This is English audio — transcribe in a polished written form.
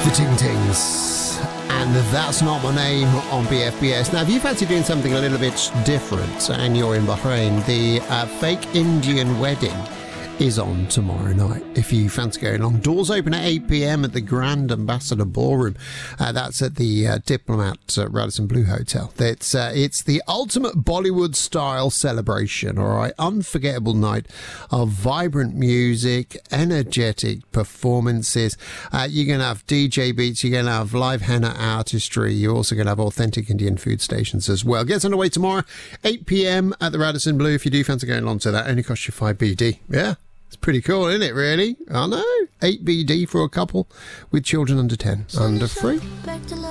The Ting Tings. And That's Not My Name on BFBS. Now, if you fancy doing something a little bit different and you're in Bahrain, the Fake Indian Wedding is on tomorrow night. If you fancy going along, doors open at 8 p.m. at the Grand Ambassador Ballroom. That's at the Diplomat Radisson Blu Hotel. It's the ultimate Bollywood style celebration. All right, unforgettable night of vibrant music, energetic performances. You're going to have DJ beats. You're going to have live henna artistry. You're also going to have authentic Indian food stations as well. Gets underway tomorrow, 8 p.m. at the Radisson Blu. If you do fancy going along to that, only costs you 5 BD. Yeah. It's pretty cool, isn't it, really? I know. 8 BD for a couple with children under 10. Under 3.